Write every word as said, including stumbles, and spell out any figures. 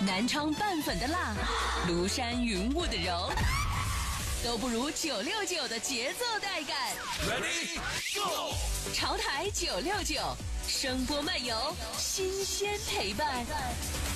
南昌拌粉的辣，庐山云雾的柔，都不如九六九的节奏带感。 Ready go！ 潮台九六九，声波漫游，新鲜陪伴。